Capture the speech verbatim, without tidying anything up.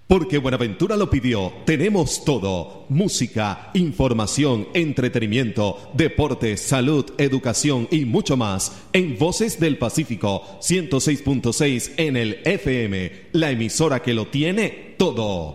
Porque Buenaventura lo pidió, tenemos todo. Música, información, entretenimiento, deporte, salud, educación y mucho más. En Voces del Pacífico, ciento seis punto seis en el F M. La emisora que lo tiene todo.